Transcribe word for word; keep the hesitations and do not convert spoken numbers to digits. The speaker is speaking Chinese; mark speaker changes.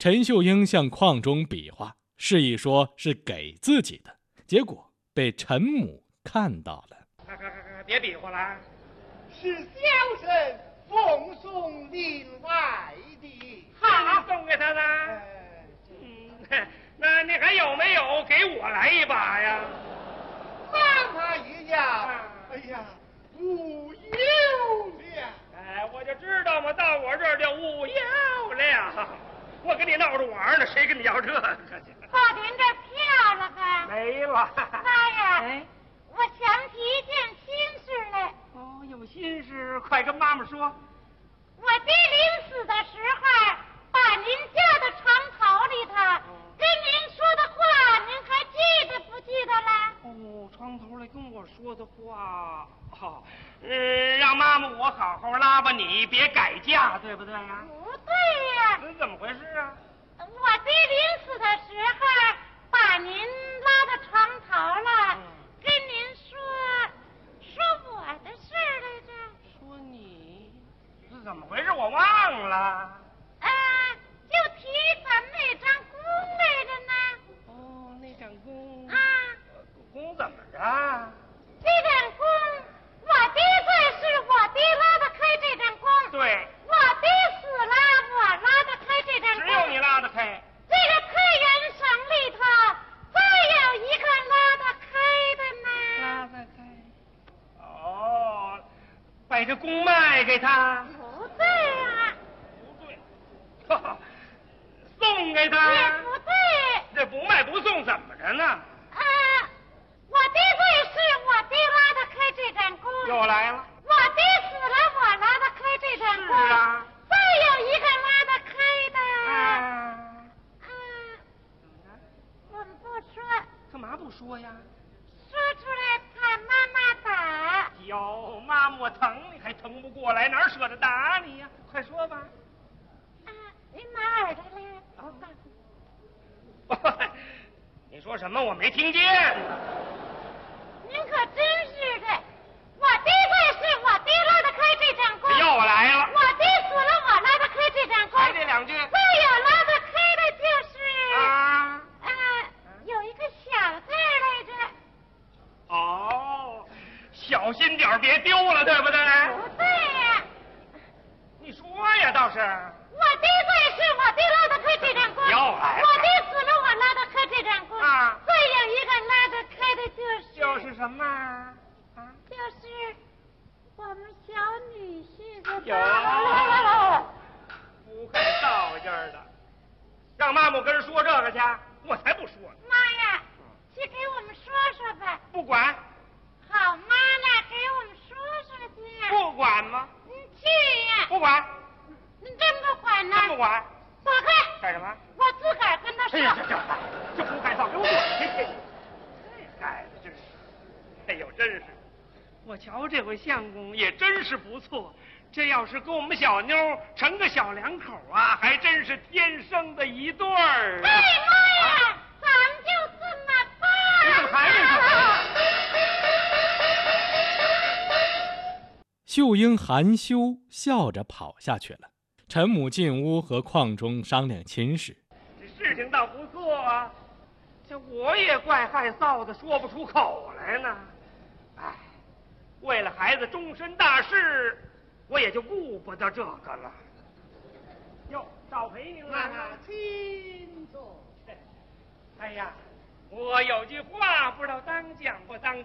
Speaker 1: 陈秀英向邝中比划，示意说是给自己的，结果被陈母看到了。
Speaker 2: 快快快快，别比划了，
Speaker 3: 是小生奉送您来的。
Speaker 2: 好，送给他的。
Speaker 3: 哎、
Speaker 2: 嗯，那你还有没有给我来一把呀？
Speaker 3: 让他一样。哎呀，无有了。
Speaker 2: 哎，我就知道嘛，到我这儿就无有了。我跟你闹着玩呢，谁跟你要这个去？
Speaker 4: 把您这票了吧？
Speaker 2: 没了。
Speaker 4: 妈呀！
Speaker 2: 哎，
Speaker 4: 我想起一件心事来。
Speaker 2: 哦，有心事，快跟妈妈说。
Speaker 4: 我爹临死的时候，把您家的床头里头跟您说的话，您还记得不记得了？
Speaker 2: 哦，床头里跟我说的话，好、哦，嗯，让妈妈我好好拉吧你，别改嫁，对不对呀？
Speaker 4: 不对呀。
Speaker 2: 这怎么回事啊？
Speaker 4: 我爹临死的时候，把您拉到床头了，嗯、跟您说说我的事来着。
Speaker 2: 说你？这怎么回事？我忘了。
Speaker 4: 啊，就提咱们那张弓来着呢。
Speaker 2: 哦，那张弓。
Speaker 4: 啊。
Speaker 2: 弓怎么着？
Speaker 4: 这张弓，我爹在世，我爹拉得开这张弓。
Speaker 2: 对。
Speaker 4: 我爹死了，我拉得开这张弓。
Speaker 2: 只有你拉得开。
Speaker 4: 这个太原省里头，再有一个拉得开的呢。
Speaker 2: 拉得开。哦，把这弓卖给他。
Speaker 4: 不对啊。
Speaker 2: 不对。哈哈，送给他。
Speaker 4: 也不对。
Speaker 2: 这不卖不送怎么着呢？
Speaker 4: 啊，我爹在世，我爹拉得开这张弓。
Speaker 2: 又来了。
Speaker 4: 我爹死了，我拉得开这张弓。
Speaker 2: 是啊。
Speaker 4: 再有一个拉得开的。
Speaker 2: 啊。
Speaker 4: 啊。怎么着？我们不说。
Speaker 2: 干嘛不说呀？
Speaker 4: 说出来怕妈妈打。
Speaker 2: 哟，妈妈我疼你还疼不过来，哪舍得打你呀？快说吧。
Speaker 4: 啊，您拿耳朵来。
Speaker 2: 哦。你说什么？我没听见。
Speaker 4: 您可真是的，我爹在世，我爹拉得开这张弓。
Speaker 2: 又来了。
Speaker 4: 我爹死了，我拉得开这张弓。
Speaker 2: 还这两句。
Speaker 4: 再有拉得开的就是。
Speaker 2: 啊。
Speaker 4: 啊，有一个小字来着。
Speaker 2: 哦，小心点别丢了，对不对？
Speaker 4: 不对呀。
Speaker 2: 你说呀，倒是。
Speaker 4: 我爹在世，我爹拉得开这张弓。
Speaker 2: 又来了。
Speaker 4: 我爹死了，我拉得开这张弓。
Speaker 2: 啊。
Speaker 4: 再有一个拉得开的就是。
Speaker 2: 就是什么？啊。
Speaker 4: 就是我们小女婿的。
Speaker 2: 有。不会道劲儿的，让妈妈跟人说这个去，我才不说呢。
Speaker 4: 妈呀，去给我们说说吧。
Speaker 2: 不管。
Speaker 4: 好妈呢，给我们说说去。
Speaker 2: 不管吗？
Speaker 4: 你去呀。
Speaker 2: 不管。
Speaker 4: 你真不管呢？
Speaker 2: 真不管。
Speaker 4: 走开。
Speaker 2: 干什么？
Speaker 4: 我自个儿跟他说。
Speaker 2: 哎呀，这这这胡改造，给我滚！这改的真是，哎呦，真是！我瞧这回相公也真是不错，这要是跟我们小妞成个小两口啊，还真是天生的一对儿。
Speaker 4: 哎妈呀，啊、咱们就这么办。
Speaker 2: 你怎么还是？
Speaker 1: 秀英含羞笑着跑下去了。陈母进屋和邝中商量亲事。
Speaker 2: 这事情倒不错啊，这我也怪害臊的，说不出口来呢。哎，为了孩子终身大事，我也就顾不得这个了。哟，少陪您了，
Speaker 3: 请坐。
Speaker 2: 哎呀，我有句话不知道当讲不当。